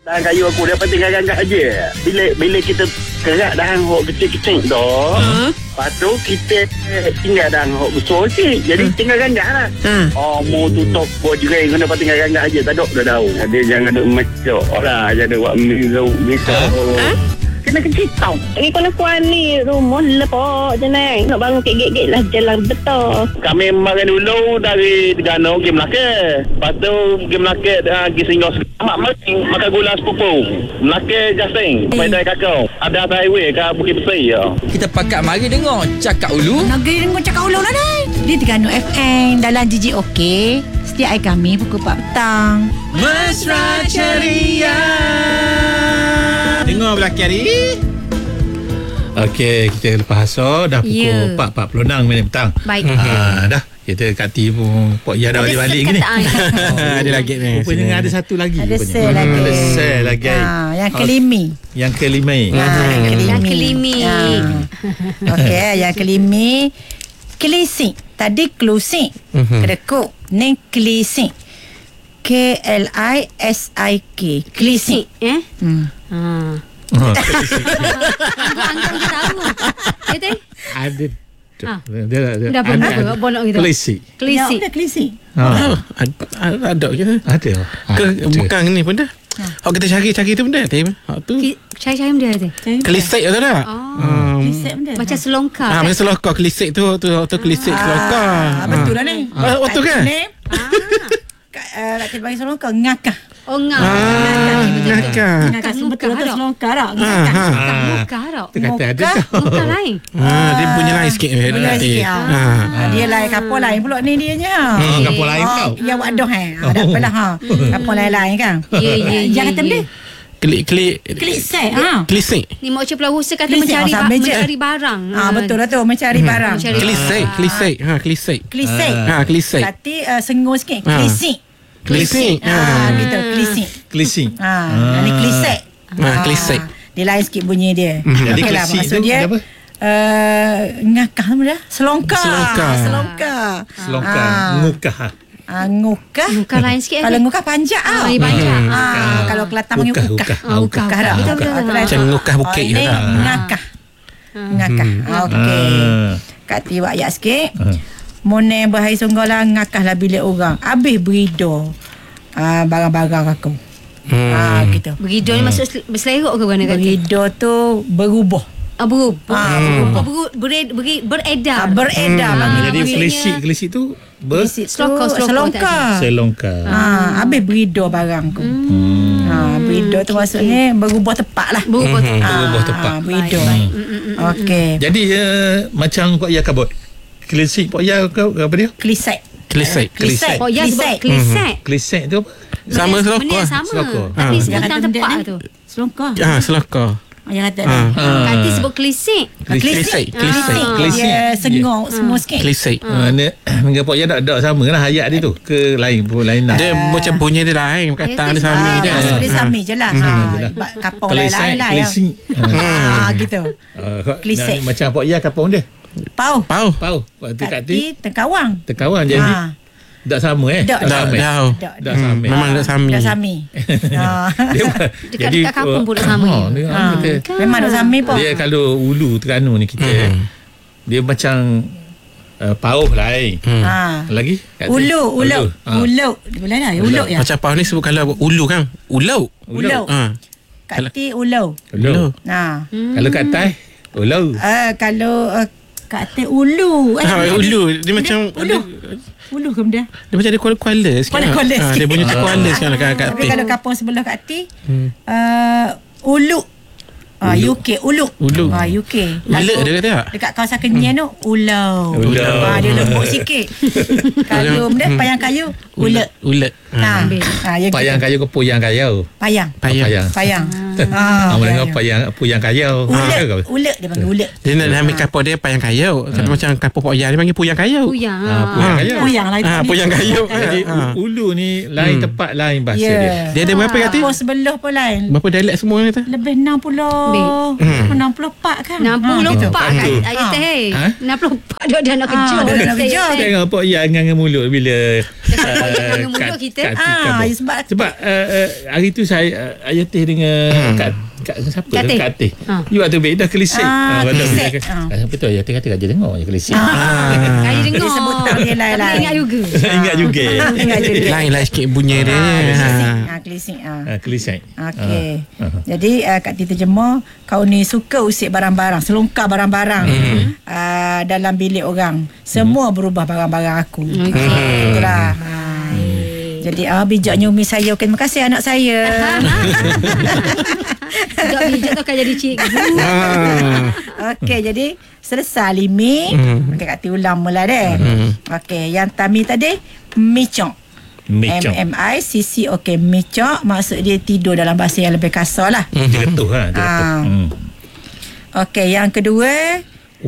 Dahan kayu aku dapat tinggal ganggat aje. Bila kita kerak dahan hok kecil-kecil tu, lepas tu kita tinggal dahan hok besar sikit. Jadi tinggal ganggat lah. Mau tutup buat jering kena dapat tinggal ganggat aje. Tak ada dah tahu. Dia jangan duk macok lah. Jangan buat misau. Kena kecil tau. Ini kalau kuan ni rumah lepak je naik. Nak bangun kek-kek lah jalan betul. Kami makan dulu dari Terengganu pergi Melaka. Lepas tu pergi Melaka pergi Singgah. Makan gula sepupu. Melaka Jasing. Main kakao. Ada atas highway ke Bukit Besi ya. Kita pakat mari dengar Cakap Ulu. Negeri dengar Cakap Ulu lah ni. Di Terengganu FM dalam Jiji Okey. Setiap hari kami pukul 4 petang. Mesra Ceria. Dengar belakang hari. Okey, kita lepas asar dah pukul 4.46 petang. Baik. Dah. Kita Kak T pun Pok Ia dah balik-balik ni. Ada lagi ni. Rupanya ada satu lagi. Ada sel lagi. Ada sel lagi. Yang kelimi. Yang kelima. Yang kelimi. Okey, yang kelimi. Kelising. Tadi kelusing. Kedekuk. Ni kelising. KLISIK. Kelising. Angkat tahu. Kita Ada. Dia dah bolak gitu. Kelisik. Kelisik. Ada kelising. Ada ke? Ada. Bukan ni pun dah. Kita cari tu pun dah. Tu Cari-cari dia tu. kelisik tu dah. Kelisik benda. Macam selongkar. Macam selokar kelisik tu kelisik selokar. Betul lah ni. Betul kan? Nak kita bagi selongkar. Ngakah. Oh, ngak. Ngakak. Ngakah betul tu selongkar tak? Ngakah tak? Dia kata ada. Ngakah lain. Dia punya lain sikit. Dia lain kapal lain pula ni dianya. Kapal lain tau. Ya wadah ada apalah kapal lain-lain kan. Jangan kata benda. Kelisik. Kelisik. Ni mak cik pelahusa kata Kelisik, mencari barang. Betul lah tu, mencari barang. Kelisik. Kelisik. Kelisik. Berarti sengur sikit. Kelisik. Kelisik. Gitu, kelisik. Kelisik. Ni kelisik. Kelisik. Dia lain sikit bunyi dia. Jadi Okey lah, kelisik maksud tu dia apa? ngakah apa dah? Selongkar. Selongkar. Ngukah. Ngukah. Ngukah lain sikit. Kalau ngukah panjang Lagi panjang. Kalau Kelantan panggil ukah. Ukah dah. Betul. Macam ngukah bukit ni tu. ngakah. Okey. Kak Ti buat ayat sikit. Moneh berhari sungguhlah ngakahlah bilik orang. Habis berido barang-barang aku. Gitu. Berido ni maksud berselerok ke mana kata? Berido tu berubah. Beredar. Jadi kelisik tu selongkar. Habis berido barang aku. Berido tu maksudnya berubah tepat lah. Berubah tepat. Berido. Okey. Jadi macam Pok Ia kabut. Kelisik Pok Ia apa dia? Kelisik. Oh ya, sebab kelisik. Kelisik tu apa? Sama Benda selokar. yang sama. Selokar. Tapi sebutan tepat tu. Selongkar. Selokar. Yang kata Kati sebut kelisik. Kelisik. Dia sengur sikit. Kelisik. Dengan Pok Ia tak ada sama lah ayat dia tu ke lain lah. Dia macam bunyi dia lain. Kata dia sama je. Maksud dia sami je lah. Kapal lain lah. Kelisik. Gitu. Kelisik. Macam Pok Ia kapal dia. Pau. Waktu Kak T Tengkawang. jadi tak sama Tak sama. Memang tak sami. Dah sami. Dekat kampung pun sama. Memang dah sami pun. Dia kalau Ulu Terengganu ni kita dia macam pauh lain. Lagi Kak T? Ulu. Boleh lah. Ulu ya. Macam apa ni sebut kalau ulu kan? Ulu. Kak T ulu. Kalau Kak Tai Ulu. Kalau Kak T ulu. Ulu. Dia macam Ulu ke benda? Dia macam ada kuala-kuala sikit. Kuala-kuala sikit. Dia punya macam kuala sikit lah Kak T. Tapi kalau kapal sebelah Kak T Ulu. UK Ulu. UK. Ulet dia kata tak? Dekat kawasan Kenyang tu Ulau. Dia lembut sikit. Kalau benda payang kayu Ulet. Ulet. Payang kayu ke poyang kayu? Payang. Mendengar puyang kayau. Ulet dia panggil ulet. Dia nak ambil kapur dia payang kayau. Tapi macam kapur Pak Yan dia panggil puyang kayau. Puyang. Puyang kayau. Puyang lah itu. Puyang kayau. Jadi ulu ni lain tempat lain bahasa dia. Dia ada berapa kata? Kapur sebelah pun lain. Berapa dialek semua ni tu? Lebih 64 kan. 64 kan tu. ayat teh. Ha? 64 dia dah nak kerja. Dia dah nak kerja. Tengok Pak Yan nganga mulut bila nganga mulut kita. sebab hari tu saya ayah teh dengan Kak siapa? Kak Teh. You waktu baik dah kelisik. Kelisik. Betul ayah teh kata je dengar je kelisik. Kaya dengar. Dia sebut tak dia lain. Tapi ingat juga. Ingat juga. Lain-lain sikit bunyi dia. Kelisik. Kelisik. Okey. Jadi Kak Tita terjemah, kau ni suka usik barang-barang, selongkar barang-barang dalam bilik orang. Semua berubah barang-barang aku. Itulah. Jadi bijaknya umi saya. Okay, terima kasih anak saya. Bijak tu akan jadi cikgu. Okey, jadi selesai limi. Okey, Kak Tita ulang mula deh. Okey, yang Tami tadi micok. M-M-I-C-C. Okey, micok maksud dia tidur dalam bahasa yang lebih kasar lah. Jatuh lah. Okey, yang kedua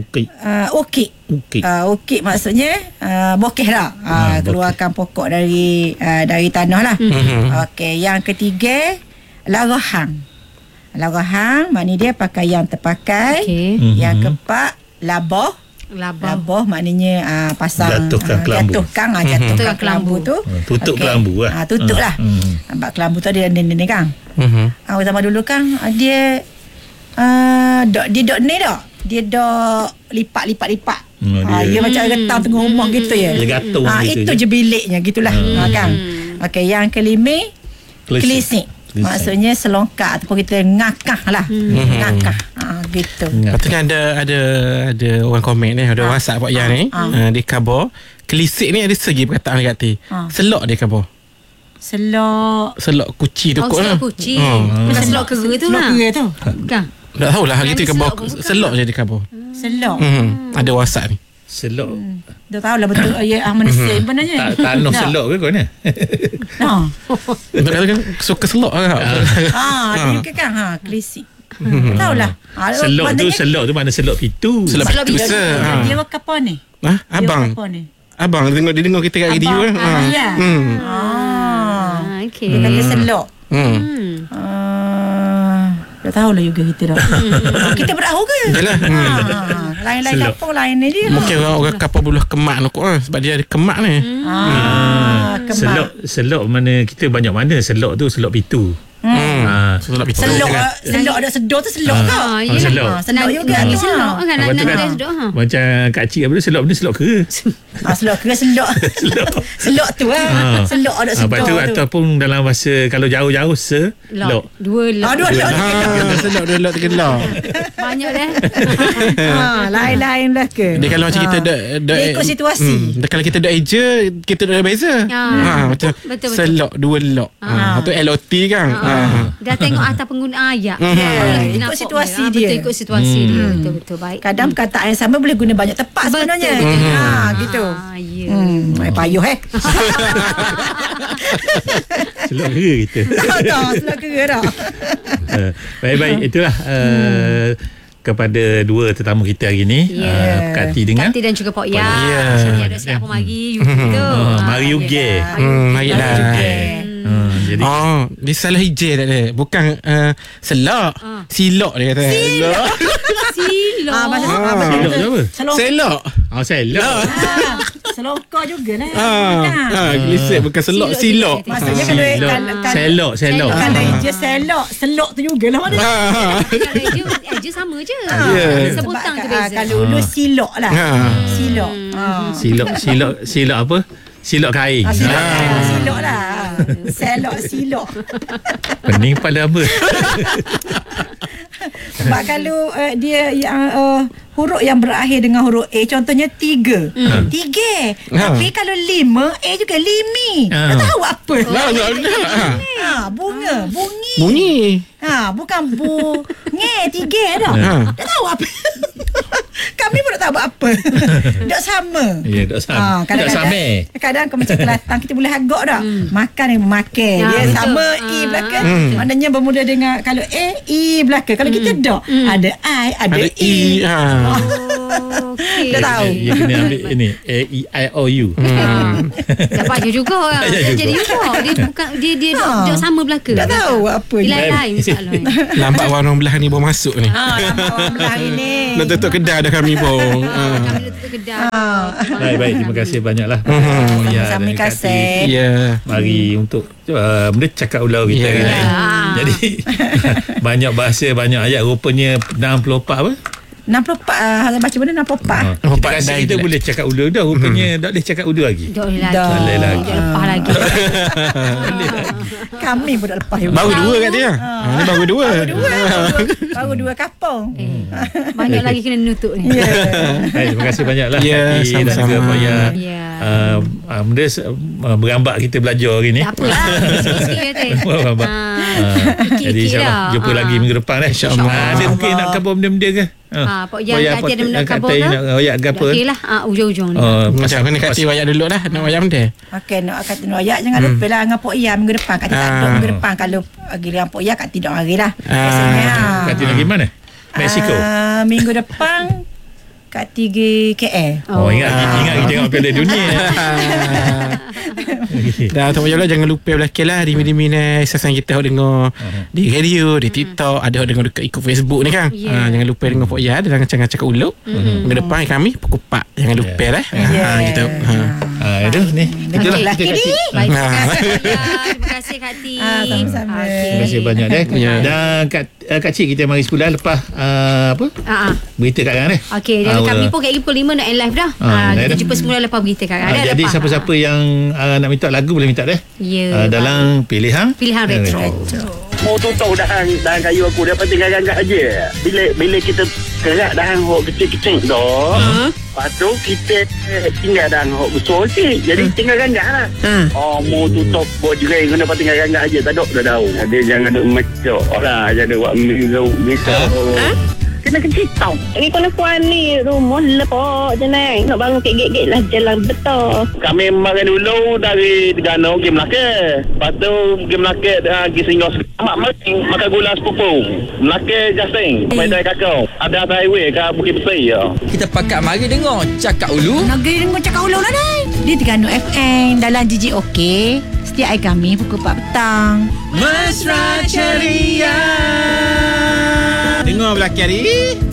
ukik maksudnya bokeh lah. Keluarkan pokok dari tanah lah. Okey, yang ketiga larahang. Larahang maknanya dia pakaian terpakai. Yang keempat labah maknanya pasang jatuhkan kelambu tu. Tutup kelambu lah. Tutup lah. Nampak kelambu tu ada ni Kang. Zaman dulu Kang dia dia dok ni dak. Dia dok lipat. Dia macam getang tengah rumah gitu ya. Dia gantung gitu. Itu je biliknya gitulah. Kang. Okey, yang kelima kelisik. Maksudnya selongkar ataupun kita ngakah lah. Ngakah. Gitu. Patutnya ada orang komen ni, ada WhatsApp Pak Yan ni. Di khabar kelisik ni ada segi perkataan dekat ti. Selok dia khabar. Selok kuci tu kot lah. Selok kuci. Bukan selok kera tu lah. Selok kera tu. Kan? Tak tahulah hari tu khabar selok je di khabar. Selok. Ada WhatsApp ni. Selok. Dah tahulah betul ya Malaysia sebenarnya. Tanah selok ke kau ni? Betul kan suka selok lah. Dia juga kan kelisik. Tahulah. Selok tu mana selok pitu. Selok pitu se. Dia apa ni? Abang. Dia dengar kita kat radio kan. Ya. Okey. Dia kata selok. Dah tahulah juga kita dah. Kita berahu ke? Yalah. Lain-lain kampung lain ni dia. Mungkin orang kapal belah kemak tu kot sebab dia ada kemak ni. Selok mana kita banyak mana selok tu selok pitu. Selok pitu. Selok ada sedor tu selok ke? Selok. Selok juga. Selok kan ada sedok. Macam kak cik apa tu selok benda selok ke? Selok ke selok. Selok tu lah. Selok ada sedor tu. Ataupun dalam bahasa kalau jauh-jauh selok. Dua lot. Selok dua lot tergelak. Banyak dah. Lain-lain lah ke? Dia kalau macam kita ikut situasi. Kalau kita dok eja, kita dok beza. Macam selok dua lot. Itu LOT kan. Dah tengok atas penggunaan ayat. Ikut situasi dia. Betul, ikut situasi dia. Betul baik. Kadang perkataan yang sama boleh guna banyak tepat sebenarnya. Gitu. Payuh selok kera kita. Selok kera dah. Baik-baik itulah kepada dua tetamu kita hari ni, Kak Ti dengan Kak Ti dan juga Pak Yan. Sini ada siapa mari gitu. Mari uge. Mari lah. Jadi dia salah hijau tak dia. Bukan selok. Silok dia kata. Silok. selok tu apa? Selok. Selok. Selokar jugalah. Gelisik bukan selok, silok. Maksudnya kalau Selok. Kalau je selok tu jugalah mana. Kalau je sama je. Sebutan je beza. Kalau dulu silok lah. Silok apa? Silok kain. Silok lah. Silok. Pening pada apa? Sebab kalau dia yang huruf yang berakhir dengan huruf A, contohnya 3. 3. Tapi kalau 5, A juga limi. Tak tahu apa. bunga. Bunyi. Bukan tiga dah. Tak tahu apa. Kami pun tak tahu buat apa. Tak sama. Ya, tak sama. Kadang macam Kelantan kita boleh agak dah. Makan yang memakai. Dia sama I belakang. Maknanya bermula dengan kalau A, I belakang. Kalau kita tak ada I, ada E. Okey. Dah tahu. Ya, kena ambil ini A, E, I, O, U. Dapat juga. Jadi juga. Dia bukan dia sama belaka. Tak tahu apa. Lain-lain masalah. Lambat warung belah ni baru masuk ni. Lambat orang belah ini. Dah tutup kedai dah kami pun. Kami dah tutup kedai. Baik, terima kasih banyaklah. Sama kasih. Ya. Mari untuk benda cakap ulau kita hari ni. Jadi banyak bahasa, banyak ayat, rupanya 64 apa? 64 baca benda 64. Kita rasa kita boleh cakap ulau dah, rupanya tak boleh cakap ulau lagi. Tak boleh Boleh lagi. lepas lagi. Kami pun dah lepas. Baru dua kat dia. Ni baru dua. Baru dua kapung. Banyak lagi kena nutup ni. Terima kasih banyaklah. Ya, sama-sama. Ya. Benda berambak kita belajar hari ni. Tak apalah. Sikit-sikit kata. Berambak. Jadi insyaAllah jumpa lagi minggu depan. InsyaAllah. Ada mungkin nak khabar benda-benda ke? Pak Yan kata ada benda khabar ke? Wayak ke apa? Okey lah. Ujung-ujung ni. Macam mana kata wayak dulu dah. Nak wayak benda. Okey, nak kata nak ayak jangan lupa lah dengan Pok Ya minggu depan. Kata tak duduk minggu depan. Kalau giliran Pok Ya kat tidak hari lah. Kata lagi mana? Mexico. Minggu depan kat 3 KL. Ingat kita tengok Piala Dunia. Dah tak payahlah, jangan lupa belakang lah demi-demi ni sasaran kita dengar di radio, di TikTok, ada dengar dekat ikut Facebook ni kan. Jangan lupa dengar Pok Ya dalam cakap uluk. Minggu depan kami pukul 4. Jangan lupa lah. Gitu. Itu ni. Itulah kita kasih. Baik, terima kasih Kak Ti. Sama-sama. Terima kasih banyak deh. Dan Kak Cik kita mari sekolah lepas apa? Berita kat Gang deh. Okey, dan kami pun kat pukul 5 nak end live dah. Kita jumpa semula lepas berita Kak Gang. Jadi siapa-siapa yang nak minta lagu boleh minta deh. Dalam pilihan retro. Mau tutup dahan kayu aku dia tinggal ganggat aja. Bila kita kerak dahan hok kecil-kecil dah. Lepas tu kita tinggal dahan hok besar sikit. Jadi tinggal ganggat lah. Mau tutup buat jering kena tinggal ganggat aja. Tak dah tahu. Dia jangan duk macam lah. Jangan buat gitu. Kena kecil tau. Ini perempuan ni rumah lepak je naik. Nak bangun kek-kek lah jalan betul. Kami makan dulu dari Terengganu pergi Melaka. Lepas tu pergi Melaka pergi Singgah. Makan gula sepupu. Melaka Jasing. Sampai kakao. Ada atas highway kat Bukit Besi. Kita pakat mari dengar Cakap Ulu. Negeri dengar Cakap Ulu lah dah. Di Terengganu FM dalam JJOK. Setiap hari kami pukul 4 petang. Mesra Ceria. Dengar belakang ni.